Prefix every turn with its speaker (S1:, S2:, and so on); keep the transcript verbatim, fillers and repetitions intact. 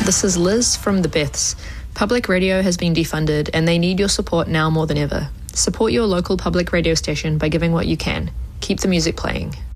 S1: This is Liz from The Beths. Public radio has been defunded and they need your support now more than ever. Support your local public radio station by giving what you can. Keep the music playing.